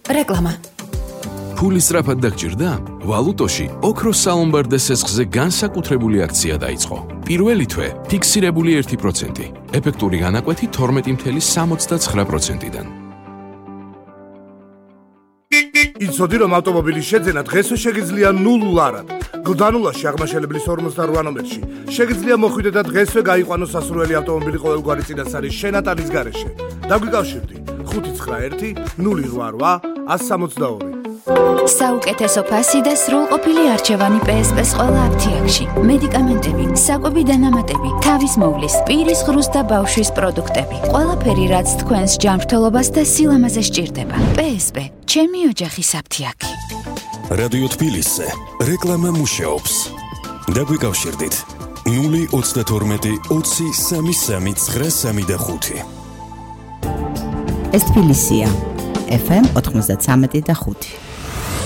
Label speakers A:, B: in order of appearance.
A: რეკლამა.
B: ფული სწრაფად დაგჭირდა? ვალუტოში ოქროს სალომბარდე სესხზე განსაკუთრებული აქცია დაიწყო. პირველი თვე ფიქსირებული 1%, ეფექტური განაკვეთი 12.69%-დან.
C: იცოდი რომ ავტომობილის შეძენა დღესვე შეგიძლია $0 გლდანულაში აღმაშენებლის 48 ნომერში. შეგიძლია მოხვიდე და დღესვე გაიყვანოს სასურველი ავტომობილი ყოველგვარი წინასწარის შენატანის გარეშე. დაგვიკავშირდი 591 088 162.
A: საუკეთესო ფასი და სრულყოფილი არჩევანი PSP-ს ყველა აფთიაქში. მედიკამენტები, საკვები დანამატები, თავის მოვლის, პირის ღრუს და ბავშვის პროდუქტები. ყველაფერი, რაც თქვენს ჯანმრთელობას და სილამაზე სჭირდება. PSP, ჩემი ოჯახის აფთიაქი.
D: რადიო თბილისზე რეკლამა მუშაობს. დაგვიკავშირდით 032 20 33 935.
E: ეს თბილისია FM 93.5.